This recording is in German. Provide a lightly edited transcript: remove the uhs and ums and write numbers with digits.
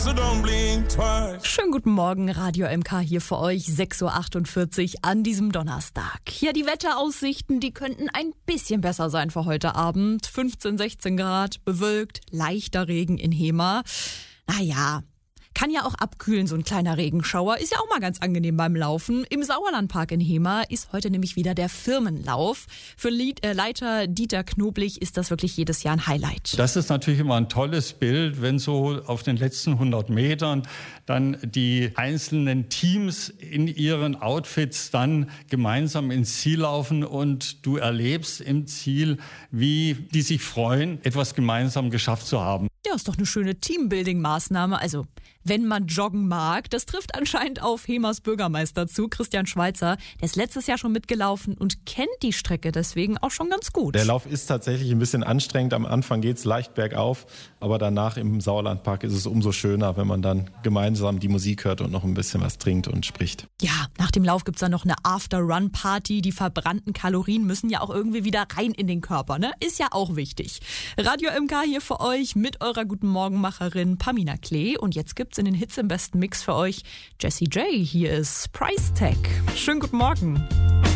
So don't blink twice. Schönen guten Morgen, Radio MK hier für euch, 6.48 Uhr an diesem Donnerstag. Ja, die Wetteraussichten, die könnten ein bisschen besser sein für heute Abend. 15, 16 Grad, bewölkt, leichter Regen in Hema. Naja, kann ja auch abkühlen, so ein kleiner Regenschauer. Ist ja auch mal ganz angenehm beim Laufen. Im Sauerlandpark in Hema ist heute nämlich wieder der Firmenlauf. Für Leiter Dieter Knoblich ist das wirklich jedes Jahr ein Highlight. Das ist natürlich immer ein tolles Bild, wenn so auf den letzten 100 Metern dann die einzelnen Teams in ihren Outfits dann gemeinsam ins Ziel laufen und du erlebst im Ziel, wie die sich freuen, etwas gemeinsam geschafft zu haben. Ja, ist doch eine schöne Teambuilding-Maßnahme. Also, wenn man joggen mag, das trifft anscheinend auf Hemas Bürgermeister zu, Christian Schweizer. Der ist letztes Jahr schon mitgelaufen und kennt die Strecke deswegen auch schon ganz gut. Der Lauf ist tatsächlich ein bisschen anstrengend. Am Anfang geht's leicht bergauf, aber danach im Sauerlandpark ist es umso schöner, wenn man dann gemeinsam die Musik hört und noch ein bisschen was trinkt und spricht. Ja, nach dem Lauf gibt's dann noch eine After-Run-Party. Die verbrannten Kalorien müssen ja auch irgendwie wieder rein in den Körper, ne? Ist ja auch wichtig. Radio MK hier für euch mit eurer Guten Morgenmacherin Pamina Klee. Und jetzt gibt's in den Hits im besten Mix für euch Jessie J. Hier ist Price Tag. Schönen guten Morgen.